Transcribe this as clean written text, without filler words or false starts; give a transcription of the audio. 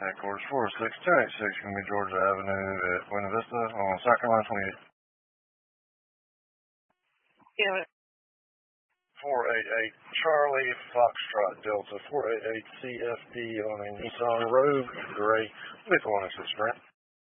Headquarters 406-286, going to be Georgia Avenue at Buena Vista on South Carolina 28. Yeah. 488 Charlie Foxtrot Delta 488 CFD on a Nissan Rogue Gray with 1 assist sprint.